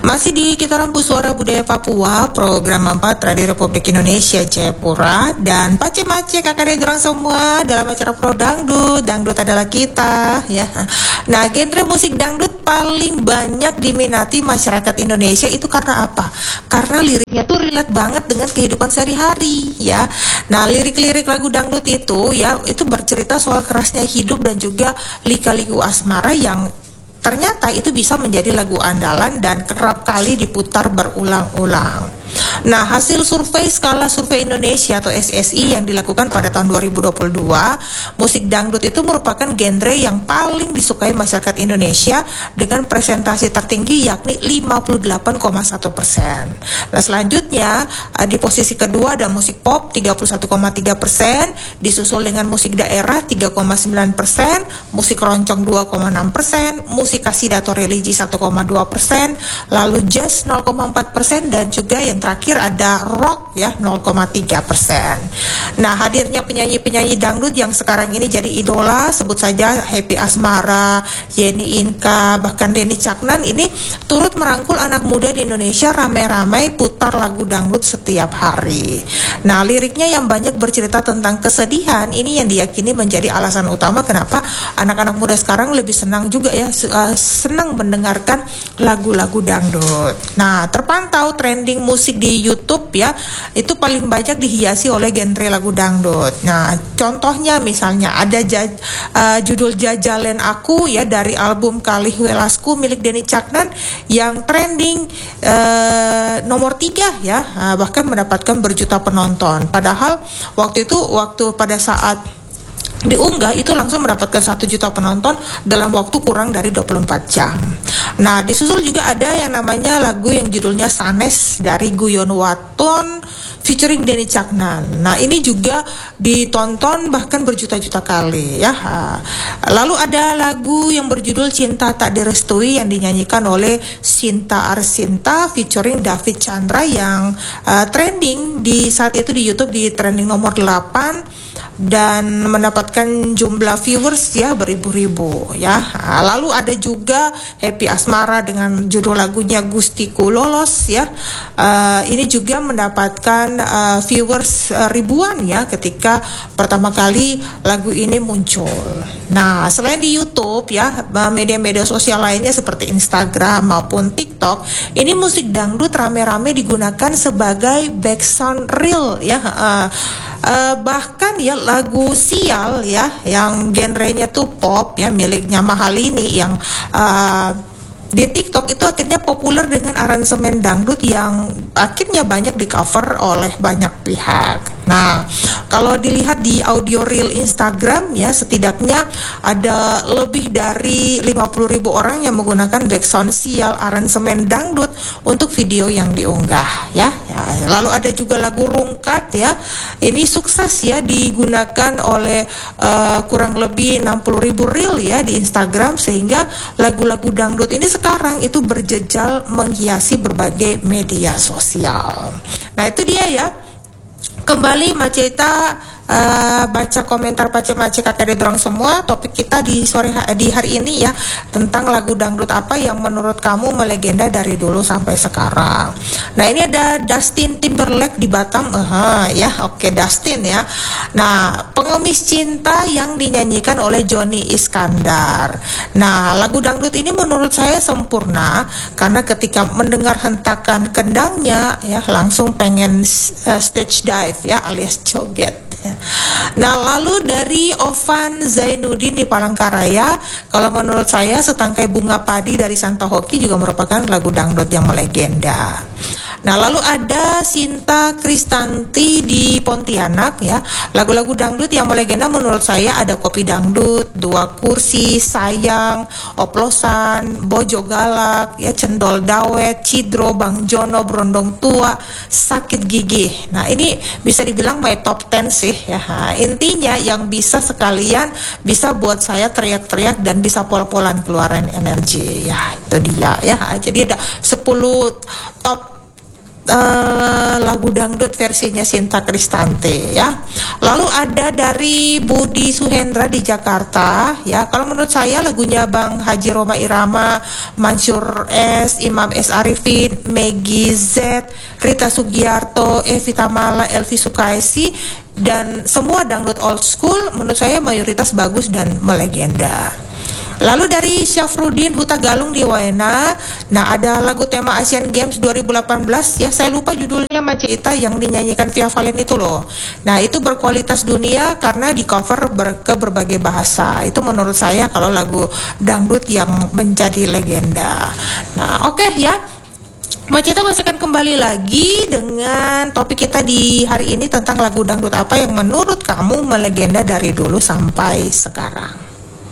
Masih di Kita Rambu Suara Budaya Papua, program 4 Radio Republik Indonesia Jayapura, dan pace-mace kakak dorang semua dalam acara Pro Dangdut. Dangdut adalah kita, ya. Nah, genre musik dangdut paling banyak diminati masyarakat Indonesia itu karena apa? Karena liriknya tuh relate banget dengan kehidupan sehari-hari, ya. Nah, lirik-lirik lagu dangdut itu, ya, itu bercerita soal kerasnya hidup dan juga lika-liku asmara yang ternyata itu bisa menjadi lagu andalan dan kerap kali diputar berulang-ulang. Nah, hasil skala survei Indonesia atau SSI yang dilakukan pada tahun 2022, musik dangdut itu merupakan genre yang paling disukai masyarakat Indonesia dengan presentasi tertinggi yakni 58,1%. Nah, selanjutnya di posisi kedua ada musik pop 31,3%, disusul dengan musik daerah 3,9%, musik roncong 2,6%, musik kasidah atau religi 1,2%, lalu jazz 0,4%, dan juga yang terakhir ada rock ya 0,3%. Nah, hadirnya penyanyi-penyanyi dangdut yang sekarang ini jadi idola, sebut saja Happy Asmara, Yeni Inka, bahkan Denny Caknan, ini turut merangkul anak muda di Indonesia ramai-ramai putar lagu dangdut setiap hari. Nah, liriknya yang banyak bercerita tentang kesedihan, ini yang diyakini menjadi alasan utama kenapa anak-anak muda sekarang lebih senang juga ya, senang mendengarkan lagu-lagu dangdut. Nah, terpantau trending musik di YouTube ya, itu paling banyak dihiasi oleh genre lagu dangdut. Nah, contohnya misalnya ada judul Jajalen Aku ya dari album Kalih Welasku milik Denny Caknan yang trending nomor 3 ya, bahkan mendapatkan berjuta penonton. Padahal waktu pada saat diunggah itu langsung mendapatkan 1 juta penonton dalam waktu kurang dari 24 jam. Nah, disusul juga ada yang namanya lagu yang judulnya Sanes dari Guyon Waton featuring Denny Caknan. Nah, ini juga ditonton bahkan berjuta-juta kali ya. Lalu ada lagu yang berjudul Cinta Tak Direstui yang dinyanyikan oleh Sinta Arsinta featuring David Chandra yang trending di saat itu di YouTube di trending nomor 8 dan mendapatkan jumlah viewers ya beribu-ribu ya. Lalu ada juga Happy Asmara dengan judul lagunya Gustiku Lolos ya. Ini juga mendapatkan viewers ribuan ya ketika pertama kali lagu ini muncul. Nah, selain di YouTube ya, media-media sosial lainnya seperti Instagram maupun TikTok, ini musik dangdut rame-rame digunakan sebagai background reel ya. Bahkan ya lagu Sial ya yang genrenya tuh pop ya miliknya Mahalini yang di TikTok itu akhirnya populer dengan aransemen dangdut yang akhirnya banyak di cover oleh banyak pihak. Nah, kalau dilihat di audio reel Instagram ya, setidaknya ada lebih dari 50.000 orang yang menggunakan background Sial aransemen dangdut untuk video yang diunggah ya. Lalu ada juga lagu Rungkat ya. Ini sukses ya digunakan oleh kurang lebih 60.000 reel ya di Instagram, sehingga lagu-lagu dangdut ini sekarang itu berjejal menghiasi berbagai media sosial. Nah, itu dia ya. Kembali Maceta baca komentar pace-mace kakak dorang semua. Topik kita di hari ini ya tentang lagu dangdut apa yang menurut kamu melegenda dari dulu sampai sekarang. Nah, ini ada Dustin Timberlake di Batam. Ya, oke, Dustin ya. Nah, Pengemis Cinta yang dinyanyikan oleh Johnny Iskandar. Nah, lagu dangdut ini menurut saya sempurna karena ketika mendengar hentakan kendangnya ya langsung pengen stage dive ya alias joget. Nah, lalu dari Ovan Zainuddin di Palangkaraya, kalau menurut saya Setangkai Bunga Padi dari Santa Hoki juga merupakan lagu dangdut yang melegenda. Nah, lalu ada Sinta Kristanti di Pontianak ya. Lagu-lagu dangdut yang melegenda menurut saya ada Kopi Dangdut, Dua Kursi, Sayang, Oplosan, Bojo Galak, ya, Cendol Dawet, Cidro, Bang Jono, Brondong Tua, Sakit Gigi. Nah, ini bisa dibilang my top 10 sih ya. Intinya yang bisa sekalian bisa buat saya teriak-teriak dan bisa pol-polan keluaran energi. Ya, itu dia ya. Jadi ada 10 top lagu dangdut versinya Sinta Kristante ya. Lalu ada dari Budi Suhendra di Jakarta ya. Kalau menurut saya lagunya Bang Haji Roma Irama, Mansur S, Imam S Arifin, Maggie Z, Rita Sugiarto, Evita Mala, Elvi Sukaisi, dan semua dangdut old school menurut saya mayoritas bagus dan melegenda. Lalu dari Syafruddin Huta Galung di Waena, nah ada lagu tema Asian Games 2018 ya, saya lupa judulnya, Maceta, yang dinyanyikan Via Valen itu loh. Nah itu berkualitas dunia karena di cover ke berbagai bahasa. Itu menurut saya kalau lagu dangdut yang menjadi legenda. Nah oke ya, Maceta masih akan kembali lagi dengan topik kita di hari ini tentang lagu dangdut apa yang menurut kamu melegenda dari dulu sampai sekarang.